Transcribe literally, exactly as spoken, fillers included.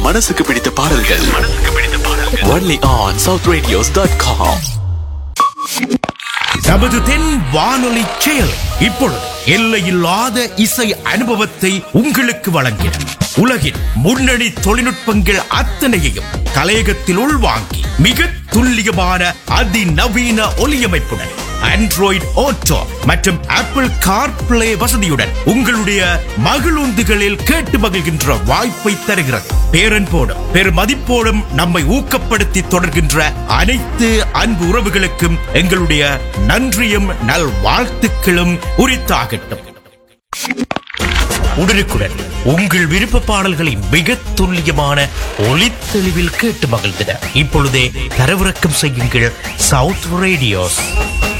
மனசுக்கு பிடித்த பாடல்கள் only on south radios dot com. நமது தென் வானொலி செயல் இப்பொழுது எல்லையில்லாத இசை அனுபவத்தை உங்களுக்கு வழங்கின உலகின் முன்னணி தொழில்நுட்பங்கள் அத்தனையையும் கலையகத்தில் உள்வாங்கி மிக துல்லியமான அதிநவீன ஒலியமைப்புடன் ஆண்ட்ராய்டு ஆட்டோ மற்றும் ஆப்பிள் கார்பிளே வசதியுடன் உங்களுடைய மகிழுந்துகளில் கேட்டு மகிழ்கின்ற வாய்ப்பை தருகிறது. பேரன்போடும் பெருமதிப்போடும் நம்மை ஊக்கப்படுத்தி தொடர்கின்ற அனைத்து அன்பு உறவுகளுக்கும் எங்களுடைய நன்றியும் நல்வாழ்த்துக்களும் உரித்தாகட்டும். உடனுக்குடன் உங்கள் விருப்ப பாடல்களை மிக துல்லியமான ஒலித்தெளிவில் கேட்டு மகிழ்ந்திட இப்பொழுதே தரவிறக்கம் செய்யுங்கள் சவுத் ரேடியோஸ்.